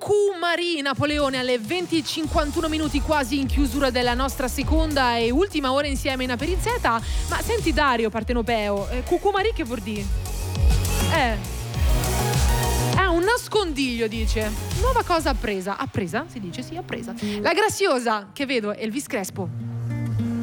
Cucù Marie Napoleone alle 20:51 minuti, quasi in chiusura della nostra seconda e ultima ora insieme in Aperizeta. Ma senti Dario Partenopeo, Cucù Marie che vuol dire? Un nascondiglio, dice. Nuova cosa appresa. Appresa? Si dice? Sì, appresa. La Graziosa, che vedo, Elvis Crespo.